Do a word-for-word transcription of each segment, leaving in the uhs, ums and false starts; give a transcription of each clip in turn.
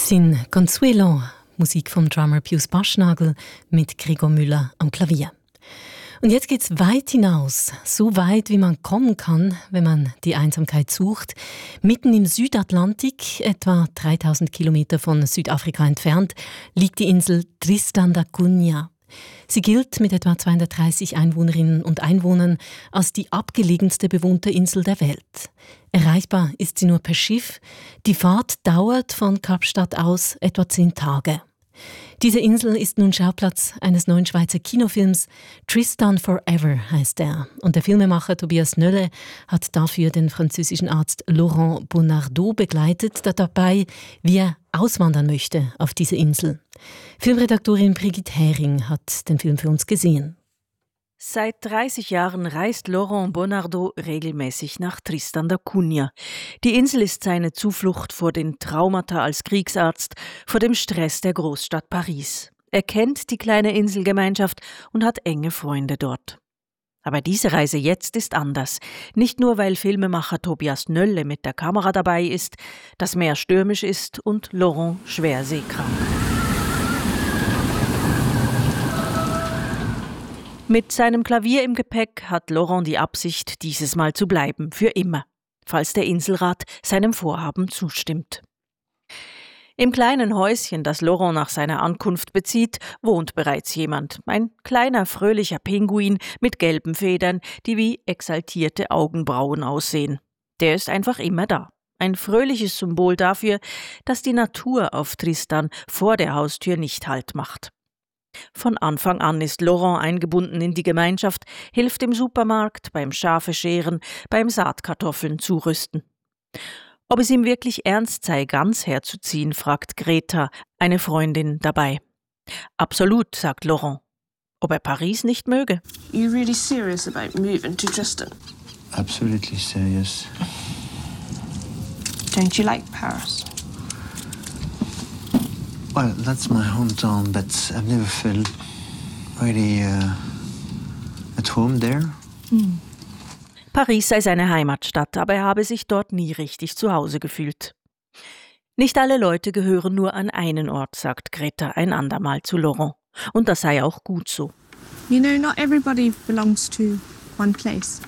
Sin Consuelo, Musik vom Drummer Pius Baschnagel mit Gregor Müller am Klavier. Und jetzt geht's weit hinaus, so weit wie man kommen kann, wenn man die Einsamkeit sucht. Mitten im Südatlantik, etwa dreitausend Kilometer von Südafrika entfernt, liegt die Insel Tristan da Cunha. Sie gilt mit etwa zweihundertdreißig Einwohnerinnen und Einwohnern als die abgelegenste bewohnte Insel der Welt. Erreichbar ist sie nur per Schiff. Die Fahrt dauert von Kapstadt aus etwa zehn Tage. Diese Insel ist nun Schauplatz eines neuen Schweizer Kinofilms. Tristan Forever heißt er. Und der Filmemacher Tobias Nölle hat dafür den französischen Arzt Laurent Bonnardeau begleitet, der dabei, wie er auswandern möchte auf diese Insel. Filmredaktorin Brigitte Hering hat den Film für uns gesehen. Seit dreißig Jahren reist Laurent Bonnardeau regelmäßig nach Tristan da Cunha. Die Insel ist seine Zuflucht vor den Traumata als Kriegsarzt, vor dem Stress der Großstadt Paris. Er kennt die kleine Inselgemeinschaft und hat enge Freunde dort. Aber diese Reise jetzt ist anders. Nicht nur, weil Filmemacher Tobias Nölle mit der Kamera dabei ist, das Meer stürmisch ist und Laurent schwer seekrank. Mit seinem Klavier im Gepäck hat Laurent die Absicht, dieses Mal zu bleiben, für immer, falls der Inselrat seinem Vorhaben zustimmt. Im kleinen Häuschen, das Laurent nach seiner Ankunft bezieht, wohnt bereits jemand. Ein kleiner, fröhlicher Pinguin mit gelben Federn, die wie exaltierte Augenbrauen aussehen. Der ist einfach immer da. Ein fröhliches Symbol dafür, dass die Natur auf Tristan vor der Haustür nicht Halt macht. Von Anfang an ist Laurent eingebunden in die Gemeinschaft, hilft im Supermarkt, beim Schafe scheren, beim Saatkartoffeln zurüsten. Ob es ihm wirklich ernst sei, ganz herzuziehen, fragt Greta, eine Freundin, dabei. Absolut, sagt Laurent. Ob er Paris nicht möge? Are you really serious about moving to Tristan? Absolutely serious. Don't you like Paris? Well, that's my hometown, but I've never felt really uh, at home there. Hm. Paris sei seine Heimatstadt, aber er habe sich dort nie richtig zu Hause gefühlt. Nicht alle Leute gehören nur an einen Ort, sagt Greta ein andermal zu Laurent. Und das sei auch gut so. You know, not everybody belongs to one place.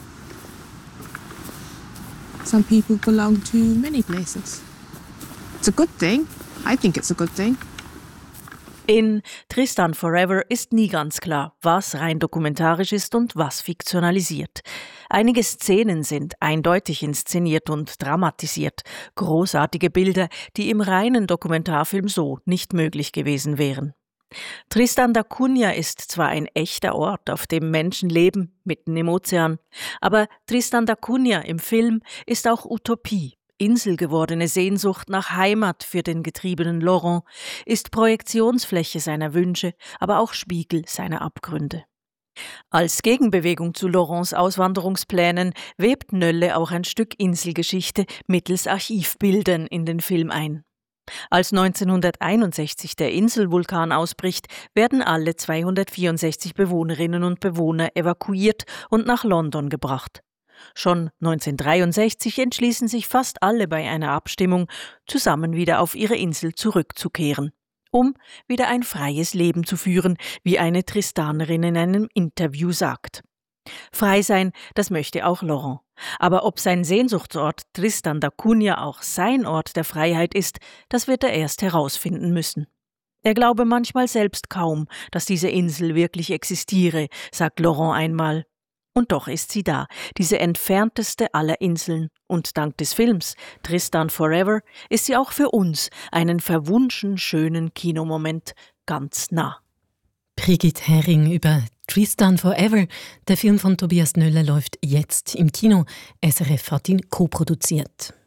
Some people belong to many places. It's a good thing. I think it's a good thing. In Tristan Forever ist nie ganz klar, was rein dokumentarisch ist und was fiktionalisiert. Einige Szenen sind eindeutig inszeniert und dramatisiert. Großartige Bilder, die im reinen Dokumentarfilm so nicht möglich gewesen wären. Tristan da Cunha ist zwar ein echter Ort, auf dem Menschen leben, mitten im Ozean, aber Tristan da Cunha im Film ist auch Utopie. Inselgewordene Sehnsucht nach Heimat für den getriebenen Laurent, ist Projektionsfläche seiner Wünsche, aber auch Spiegel seiner Abgründe. Als Gegenbewegung zu Laurents Auswanderungsplänen webt Nölle auch ein Stück Inselgeschichte mittels Archivbildern in den Film ein. Als neunzehnhunderteinundsechzig der Inselvulkan ausbricht, werden alle zweihundertvierundsechzig Bewohnerinnen und Bewohner evakuiert und nach London gebracht. Schon neunzehnhundertdreiundsechzig entschließen sich fast alle bei einer Abstimmung, zusammen wieder auf ihre Insel zurückzukehren, um wieder ein freies Leben zu führen, wie eine Tristanerin in einem Interview sagt. Frei sein, das möchte auch Laurent. Aber ob sein Sehnsuchtsort Tristan da Cunha auch sein Ort der Freiheit ist, das wird er erst herausfinden müssen. Er glaube manchmal selbst kaum, dass diese Insel wirklich existiere, sagt Laurent einmal. Und doch ist sie da, diese entfernteste aller Inseln. Und dank des Films Tristan Forever ist sie auch für uns einen verwunschen schönen Kinomoment ganz nah. Brigitte Hering über Tristan Forever. Der Film von Tobias Nölle läuft jetzt im Kino. S R F hat ihn co-produziert.